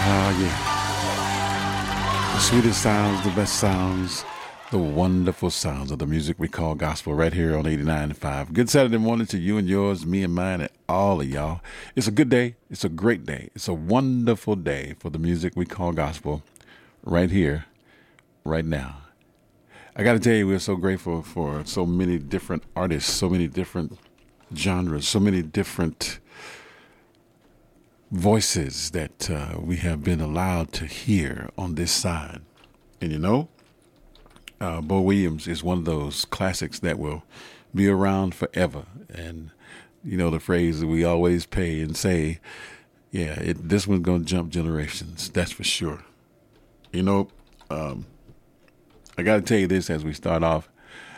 Oh, yeah. The sweetest sounds, the best sounds, the wonderful sounds of the music we call gospel right here on 89.5. Good Saturday morning to you and yours, me and mine, and all of y'all. It's a good day. It's a great day. It's a wonderful day for the music we call gospel right here, right now. I got to tell you, we're so grateful for so many different artists, so many different genres, so many different voices that we have been allowed to hear on this side. And you know, Bo Williams is one of those classics that will be around forever. And you know the phrase that we always pay and say, yeah, this one's going to jump generations. That's for sure. You know, I got to tell you this as we start off.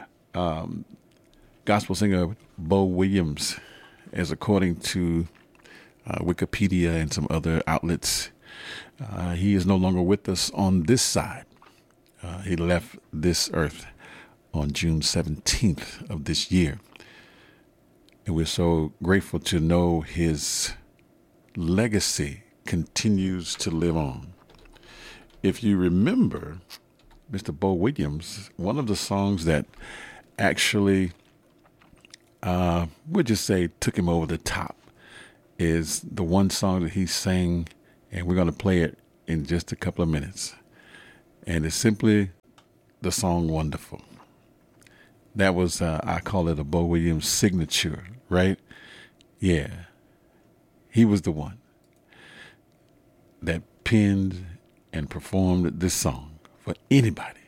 Gospel singer Bo Williams, as according to Wikipedia and some other outlets, he is no longer with us on this side. He left this earth on June 17th of this year. And we're so grateful to know his legacy continues to live on. If you remember, Mr. Bo Williams, one of the songs that actually, we'll just say, took him over the top is the one song that he sang, and we're going to play it in just a couple of minutes. And it's simply the song Wonderful. That was, I call it a Bo Williams signature, right? Yeah. He was the one that penned and performed this song for anybody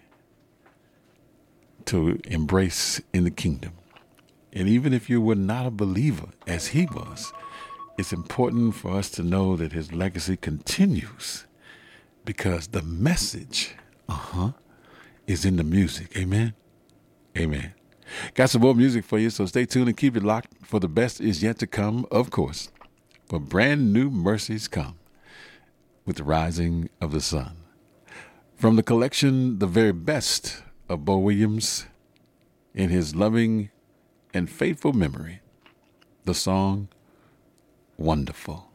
to embrace in the kingdom. And even if you were not a believer, as he was, it's important for us to know that his legacy continues because the message, is in the music. Amen. Amen. Got some more music for you, so stay tuned and keep it locked, for the best is yet to come, of course. For brand new mercies come with the rising of the sun. From the collection, the very best of Bo Williams, in his loving and faithful memory, the song Wonderful.